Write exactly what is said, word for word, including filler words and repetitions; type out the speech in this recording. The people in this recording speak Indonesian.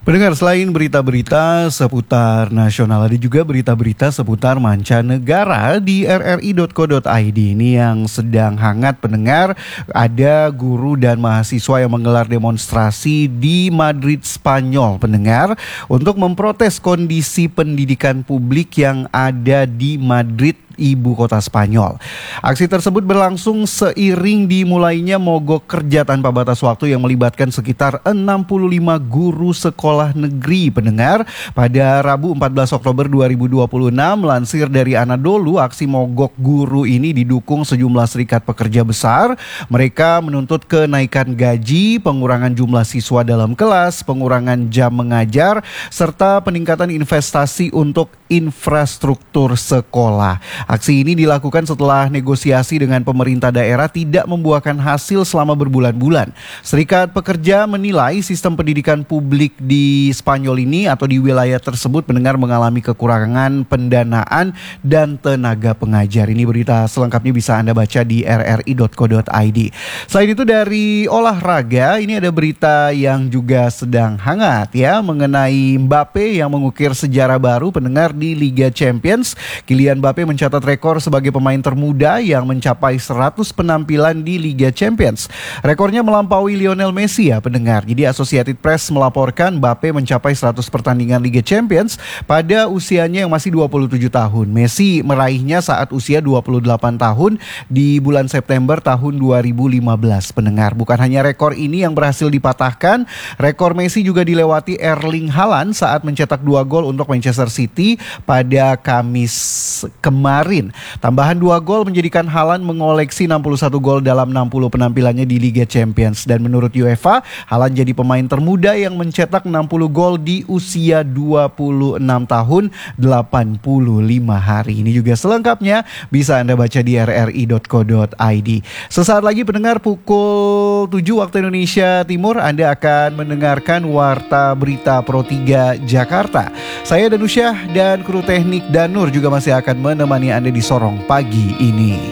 Pendengar, selain berita-berita seputar nasional, ada juga berita-berita seputar mancanegara di r r i dot co dot i d. Ini yang sedang hangat, pendengar. Ada guru dan mahasiswa yang menggelar demonstrasi di Madrid, Spanyol, pendengar, untuk memprotes kondisi pendidikan publik yang ada di Madrid, ibu kota Spanyol. Aksi tersebut berlangsung seiring dimulainya mogok kerja tanpa batas waktu yang melibatkan sekitar enam puluh lima guru sekolah negeri, pendengar. Pada Rabu empat belas Oktober dua ribu dua puluh enam, lansir dari Anadolu, aksi mogok guru ini didukung sejumlah serikat pekerja besar. Mereka menuntut kenaikan gaji, pengurangan jumlah siswa dalam kelas, pengurangan jam mengajar, serta peningkatan investasi untuk infrastruktur sekolah. Aksi ini dilakukan setelah negosiasi dengan pemerintah daerah tidak membuahkan hasil selama berbulan-bulan. Serikat pekerja menilai sistem pendidikan publik di Spanyol ini atau di wilayah tersebut, pendengar, mengalami kekurangan pendanaan dan tenaga pengajar. Ini berita selengkapnya bisa Anda baca di r r i dot co dot i d. Selain itu, dari olahraga, ini ada berita yang juga sedang hangat ya, mengenai Mbappe yang mengukir sejarah baru, pendengar, di Liga Champions. Kylian Mbappe mencatat rekor sebagai pemain termuda yang mencapai seratus penampilan di Liga Champions. Rekornya melampaui Lionel Messi ya, pendengar. Jadi Associated Press melaporkan Mbappe mencapai seratus pertandingan Liga Champions pada usianya yang masih dua puluh tujuh tahun. Messi meraihnya saat usia dua puluh delapan tahun di bulan September tahun dua ribu lima belas, pendengar. Bukan hanya rekor ini yang berhasil dipatahkan, rekor Messi juga dilewati Erling Haaland saat mencetak dua gol untuk Manchester City pada Kamis kemarin. Tambahan dua gol menjadikan Haaland mengoleksi enam puluh satu gol dalam enam puluh penampilannya di Liga Champions. Dan menurut UEFA, Haaland jadi pemain termuda yang mencetak enam puluh gol di usia dua puluh enam tahun delapan puluh lima hari. Ini juga selengkapnya bisa Anda baca di r r i dot co dot i d. Sesaat lagi, pendengar, pukul tujuh waktu Indonesia Timur, Anda akan mendengarkan Warta Berita Pro tiga Jakarta. Saya Danusyah dan kru teknik Danur juga masih akan menemani Anda di Sorong pagi ini.